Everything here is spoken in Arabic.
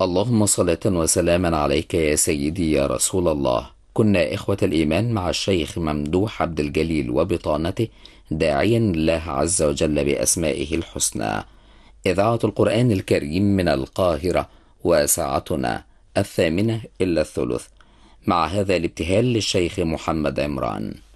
اللهم صلاة وسلاما عليك يا سيدي يا رسول الله. كنا إخوة الإيمان مع الشيخ ممدوح عبد الجليل وبطانته، داعيا الله عز وجل بأسمائه الحسنى. إذاعة القرآن الكريم من القاهرة، وساعتنا 20:08 مع هذا الابتهال للشيخ محمد عمران.